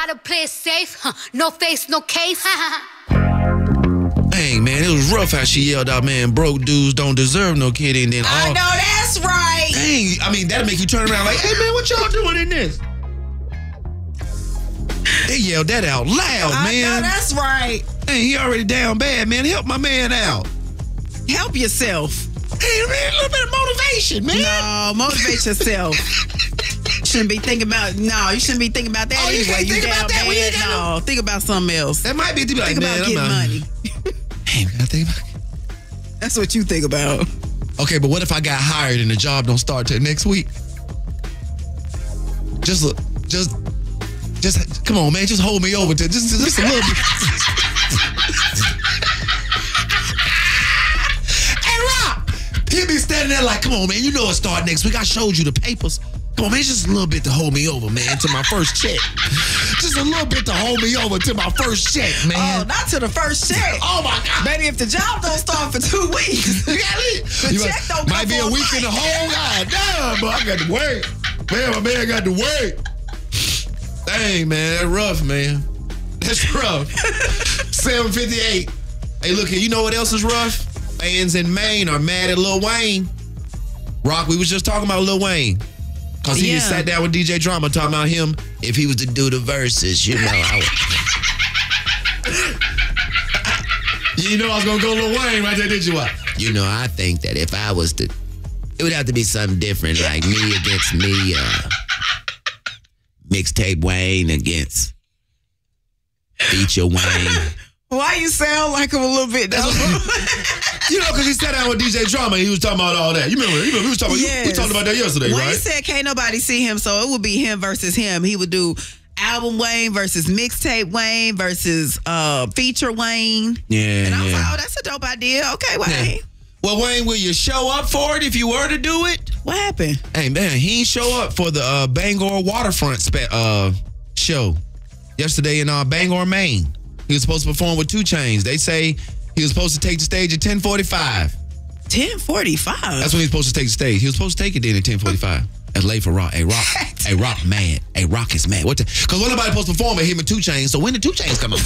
gotta play it safe. No face, no case. Dang, man, it was rough how she yelled out, man, broke dudes don't deserve no kitty. And then I know that's right. Dang, I mean, that'll make you turn around like, hey, man, what y'all doing in this? They yelled that out loud, man. I know that's right. Hey, he already down bad, man. Help my man out. Help yourself. Hey, man, a little bit of motivation, man. No, motivate yourself. Shouldn't be thinking about, you shouldn't be thinking about that Oh, you anyway. can't think about that when you bad. got No, think about something else. That might be to be like, Think man, about getting money. Hey, man, I think about it. That's what you think about. Okay, but what if I got hired and the job don't start till next week? Just come on, man. Just hold me over to just a little bit. Hey, Rock, he'll be standing there like, come on, man. You know it start next week. I showed you the papers. Come on, man. Just a little bit to hold me over, man, to my first check. Just a little bit to hold me over to my first check, man. Oh, not to the first check. Oh, my God. Baby, if the job don't start for 2 weeks, You got it? the check don't might come be a for week in the hole. God damn, but I got to wait. Man, my man got to wait. Dang, man, that's rough, man. That's rough. 7:58. Hey, look here, you know what else is rough? Fans in Maine are mad at Lil Wayne. Rock, we was just talking about Lil Wayne. Because he just sat down with DJ Drama talking about him, if he was to do the verses, you know, I would. You know I was going to go Lil Wayne right there, did you? What? You know, I think that if I was to, it would have to be something different, like me against me, mixtape Wayne against feature Wayne. Why you sound like him a little bit, though? You know, because he sat down with DJ Drama and he was talking about all that. You remember we was talking we talked about that yesterday, Wayne right? said can't nobody see him, so it would be him versus him. He would do album Wayne versus mixtape Wayne versus feature Wayne. Yeah, and I was like, oh, that's a dope idea. Okay, Wayne. Yeah. Well, Wayne, will you show up for it if you were to do it? What happened? Hey, man, he ain't show up for the Bangor Waterfront show yesterday in Bangor, Maine. He was supposed to perform with 2 Chainz. They say he was supposed to take the stage at 10:45. 10:45? That's when he was supposed to take the stage. He was supposed to take it then at 10:45. That's late for Rock. Hey, Rock. Hey, Rock mad. Hey, Rock is mad. Because when nobody supposed to perform at him and 2 Chainz, so when the 2 Chainz come on?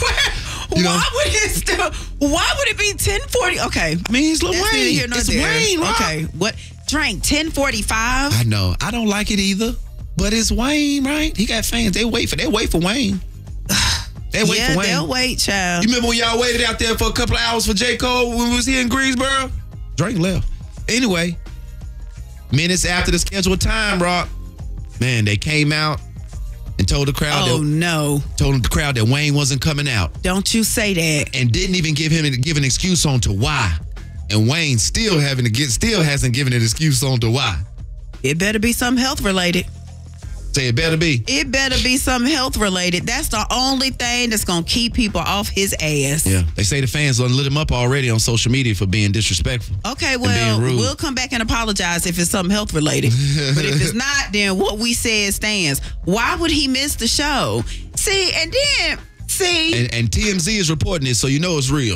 Why would it be 10:40? Okay. I mean, it's Lil Wayne. It's Wayne, Rock. Okay. What? Drink 10:45? I know. I don't like it either. But it's Wayne, right? He got fans. They wait for Wayne. They wait for Wayne. They'll wait, child. You remember when y'all waited out there for a couple of hours for J. Cole when we was here in Greensboro? Drake left. Anyway, minutes after the scheduled time, Rock, man, they came out and told the crowd told the crowd that Wayne wasn't coming out. Don't you say that. And didn't even give an excuse on to why. And Wayne still hasn't given an excuse on to why. It better be something health related. Say it better be. It better be something health related. That's the only thing that's going to keep people off his ass. Yeah. They say the fans done lit him up already on social media for being disrespectful. Okay, well, we'll come back and apologize if it's something health related. But if it's not, then what we said stands. Why would he miss the show? And TMZ is reporting this, so you know it's real.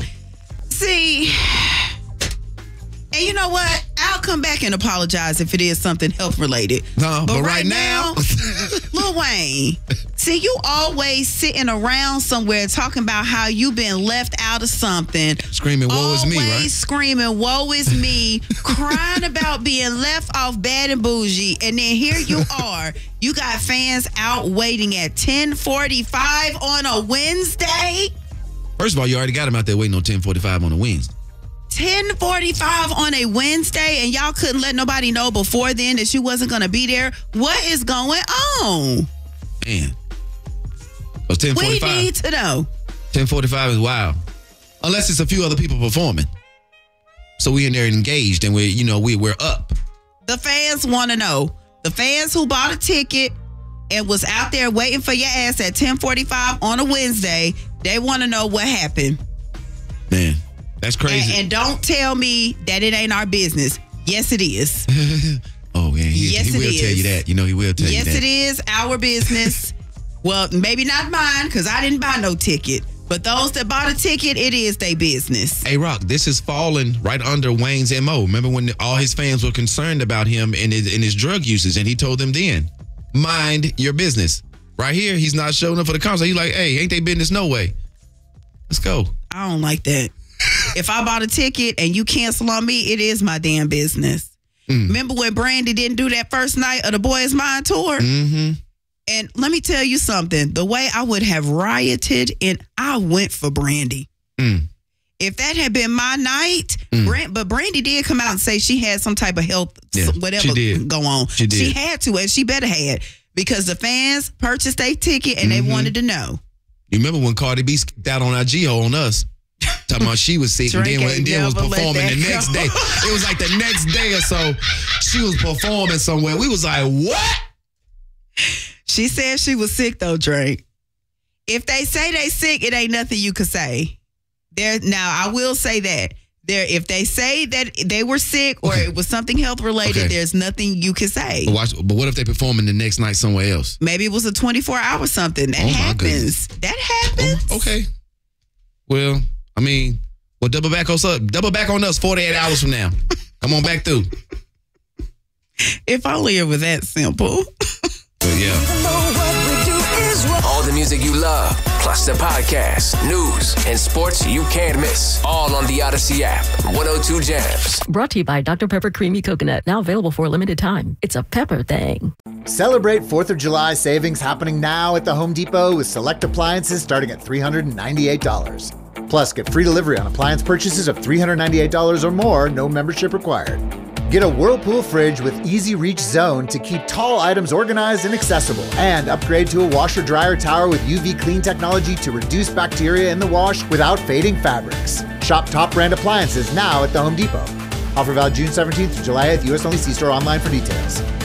And you know what? I'll come back and apologize if it is something health related. No, but right now, Lil Wayne, you always sitting around somewhere talking about how you've been left out of something. Screaming, woe is me, right? Always screaming, woe is me, crying about being left off Bad and Bougie. And then here you are. You got fans out waiting at 10:45 on a Wednesday. First of all, you already got him out there waiting on 10:45 on a Wednesday. 10:45 on a Wednesday, and y'all couldn't let nobody know before then that you wasn't going to be there. What is going on? Man. It was 10:45. We need to know. 10:45 is wild. Unless it's a few other people performing. So we in there engaged and we're up. The fans want to know. The fans who bought a ticket and was out there waiting for your ass at 10:45 on a Wednesday, they want to know what happened. Man. That's crazy. And don't tell me that it ain't our business. Yes, it is. Oh, man. He will tell you that. He will tell you that. Yes, it is our business. Well, maybe not mine because I didn't buy no ticket. But those that bought a ticket, it is their business. Hey, Rock, this is falling right under Wayne's MO. Remember when all his fans were concerned about him and his drug usage, and he told them then, mind your business. Right here, he's not showing up for the concert. He's like, hey, ain't they business no way. Let's go. I don't like that. If I bought a ticket and you cancel on me, it is my damn business. Remember when Brandy didn't do that first night of the Boy Is Mine tour? Mm-hmm. And let me tell you something. The way I would have rioted, and I went for Brandy. If that had been my night, but Brandy did come out and say she had some type of health, whatever go on. She did. She had to, and she better had, because the fans purchased their ticket and they wanted to know. You remember when Cardi B skipped out on our G-Ho on us? Talking about she was sick and then was performing the next day. It was like the next day or so, she was performing somewhere. We was like, what? She said she was sick though, Drake. If they say they sick, it ain't nothing you could say. Now, I will say that. If they say that they were sick or it was something health related, there's nothing you can say. But what if they performing the next night somewhere else? Maybe it was a 24-hour something. That happens. That happens. Okay. Well, I mean, double back on us 48 hours from now. Come on back through. If only it was that simple. But yeah. All the music you love, plus the podcast, news, and sports you can't miss. All on the Odyssey app. 102 Jams. Brought to you by Dr. Pepper Creamy Coconut. Now available for a limited time. It's a pepper thing. Celebrate 4th of July savings happening now at the Home Depot with select appliances starting at $398. Plus, get free delivery on appliance purchases of $398 or more, no membership required. Get a Whirlpool fridge with Easy Reach Zone to keep tall items organized and accessible. And upgrade to a washer-dryer tower with UV clean technology to reduce bacteria in the wash without fading fabrics. Shop top brand appliances now at the Home Depot. Offer valid June 17th to July 8th. U.S. only. See store online for details.